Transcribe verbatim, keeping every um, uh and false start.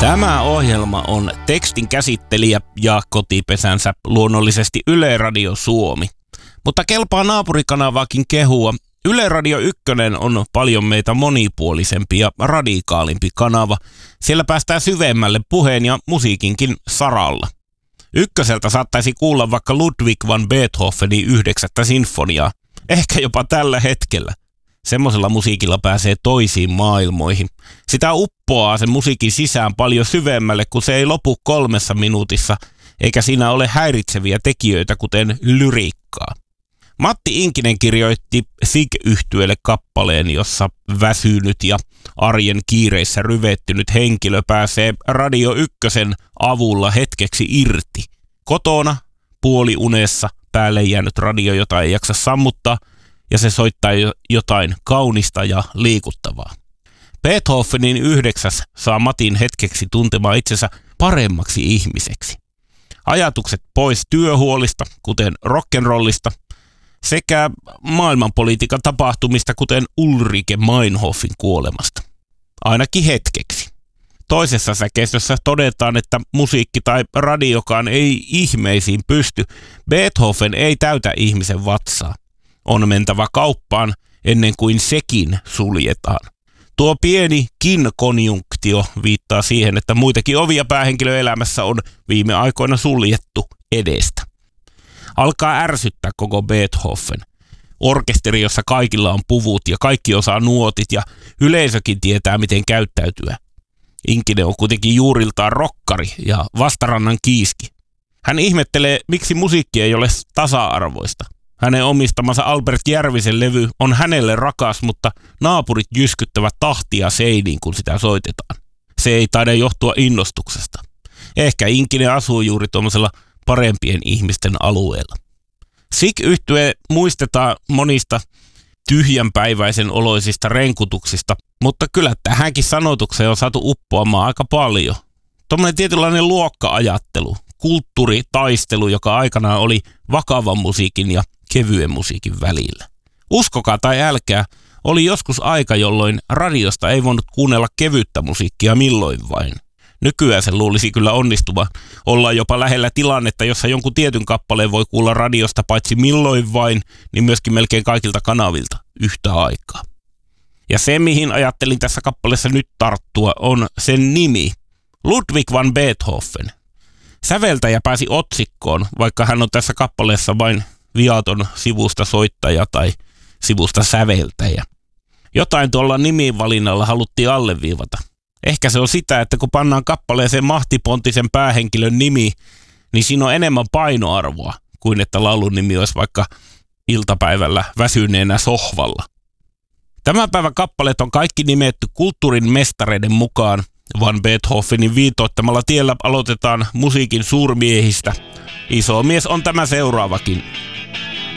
Tämä ohjelma on tekstin käsittelijä ja kotipesänsä luonnollisesti Yle Radio Suomi. Mutta kelpaa naapurikanavaakin kehua. Yle Radio Ykkönen on paljon meitä monipuolisempi ja radikaalimpi kanava. Siellä päästään syvemmälle puheen ja musiikinkin saralla. Ykköseltä saattaisi kuulla vaikka Ludwig van Beethovenin yhdeksättä sinfoniaa. Ehkä jopa tällä hetkellä. Semmoisella musiikilla pääsee toisiin maailmoihin. Sitä uppoaa sen musiikin sisään paljon syvemmälle, kun se ei lopu kolmessa minuutissa, eikä siinä ole häiritseviä tekijöitä, kuten lyriikkaa. Matti Inkinen kirjoitti Sig-yhtyeelle kappaleen, jossa väsynyt ja arjen kiireissä ryvettynyt henkilö pääsee Radio Ykkösen avulla hetkeksi irti. Kotona, puoliunessa, päälle jäänyt radio, jota ei jaksa sammuttaa, ja se soittaa jotain kaunista ja liikuttavaa. Beethovenin yhdeksäs saa Matin hetkeksi tuntemaan itsensä paremmaksi ihmiseksi. Ajatukset pois työhuolista, kuten rock'n'rollista, sekä maailmanpolitiikan tapahtumista, kuten Ulrike Meinhofin kuolemasta. Ainakin hetkeksi. Toisessa säkeistössä todetaan, että musiikki tai radiokaan ei ihmeisiin pysty. Beethoven ei täytä ihmisen vatsaa. On mentävä kauppaan ennen kuin sekin suljetaan. Tuo pienikin konjunktio viittaa siihen, että muitakin ovia päähenkilöelämässä on viime aikoina suljettu edestä. Alkaa ärsyttää koko Beethoven. Orkesteri, jossa kaikilla on puvut ja kaikki osaa nuotit ja yleisökin tietää, miten käyttäytyä. Inkinen on kuitenkin juuriltaan rokkari ja vastarannan kiiski. Hän ihmettelee, miksi musiikki ei ole tasa-arvoista. Hänen omistamansa Albert Järvisen levy on hänelle rakas, mutta naapurit jyskyttävät tahtia seiniin, kun sitä soitetaan. Se ei taida johtua innostuksesta. Ehkä Inkinen asuu juuri tuollaisella parempien ihmisten alueella. Sig-yhtye muistetaan monista tyhjänpäiväisen oloisista renkutuksista, mutta kyllä tähänkin sanotukseen on saatu uppoamaan aika paljon. Tuommoinen tietynlainen luokka-ajattelu, kulttuuritaistelu, joka aikanaan oli vakavan musiikin ja kevyen musiikin välillä. Uskokaa tai älkää, oli joskus aika, jolloin radiosta ei voinut kuunnella kevyttä musiikkia milloin vain. Nykyään se luulisi kyllä onnistuva olla jopa lähellä tilannetta, jossa jonkun tietyn kappaleen voi kuulla radiosta paitsi milloin vain, niin myöskin melkein kaikilta kanavilta yhtä aikaa. Ja se, mihin ajattelin tässä kappaleessa nyt tarttua, on sen nimi, Ludwig van Beethoven. Säveltäjä pääsi otsikkoon, vaikka hän on tässä kappaleessa vain viaton sivusta soittaja tai sivusta säveltäjä. Jotain tuolla nimivalinnalla haluttiin alleviivata. Ehkä se on sitä, että kun pannaan kappaleeseen mahtipontisen päähenkilön nimi, niin siinä on enemmän painoarvoa kuin että laulun nimi olisi vaikka iltapäivällä väsyneenä sohvalla. Tämän päivän kappaleet on kaikki nimetty kulttuurin mestareiden mukaan. Van Beethovenin viitoittamalla tiellä aloitetaan musiikin suurmiehistä. Iso mies on tämä seuraavakin.